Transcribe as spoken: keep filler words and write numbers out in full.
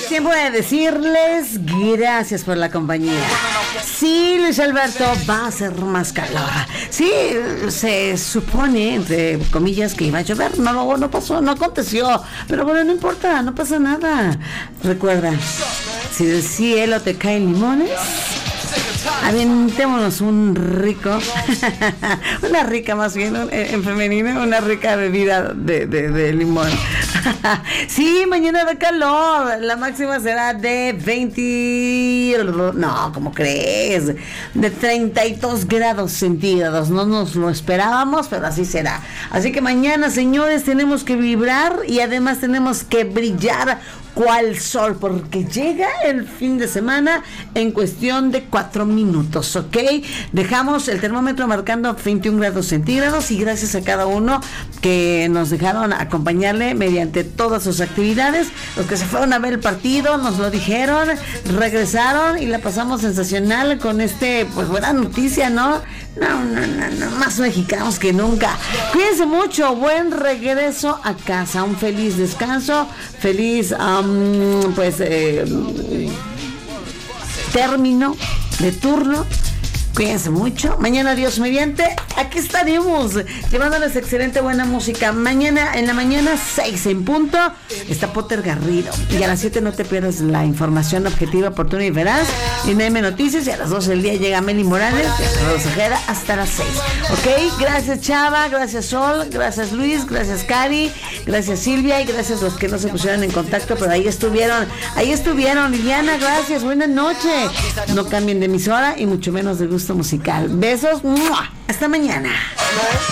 tiempo de decirles gracias por la compañía. Sí, Luis Alberto, va a ser más calor. Sí, se supone, entre comillas, que iba a llover. No, no, no pasó, no aconteció. Pero bueno, no importa, no pasa nada. Recuerda, si del cielo te caen limones, aventémonos un rico, una rica más bien, en femenino, una rica bebida de, de, de limón. Sí, mañana da calor, la máxima será de veinte, no, ¿cómo crees? De treinta y dos grados centígrados, no nos lo esperábamos, pero así será. Así que mañana, señores, tenemos que vibrar y además tenemos que brillar cual sol, porque llega el fin de semana en cuestión de cuatro minutos, ¿ok? Dejamos el termómetro marcando veintiún grados centígrados y gracias a cada uno que nos dejaron acompañarle mediante todas sus actividades. Los que se fueron a ver el partido nos lo dijeron, regresaron y la pasamos sensacional con este, pues buena noticia, ¿no? No, no, no, no, más mexicanos que nunca. Cuídense mucho, buen regreso a casa, un feliz descanso, feliz um, pues eh, término de turno. Cuídense mucho. Mañana, Dios mediante, aquí estaremos llevándoles excelente buena música. Mañana en la mañana, seis en punto, está Potter Garrido. Y a las siete no te pierdas la información objetiva, oportuna y veraz en M Noticias. Y a las doce del día llega Meli Morales y a las Ojeda hasta las seis. Ok, gracias Chava, gracias Sol, gracias Luis, gracias Cari, gracias Silvia y gracias los que no se pusieron en contacto, pero ahí estuvieron, ahí estuvieron. Liliana, gracias, buenas noches. No cambien de emisora y mucho menos de gusto musical. Besos, ¡mua! Hasta mañana.